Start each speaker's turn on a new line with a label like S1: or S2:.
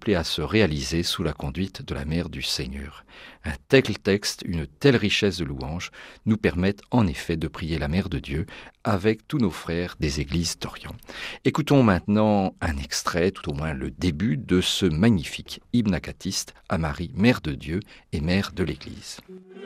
S1: appelés à se réaliser sous la conduite de la Mère du Seigneur. Un tel texte, une telle richesse de louanges nous permettent en effet de prier la Mère de Dieu avec tous nos frères des églises d'Orient. Écoutons maintenant un extrait, tout au moins le début, de ce magnifique hymne acatiste à Marie, Mère de Dieu et Mère de l'Église.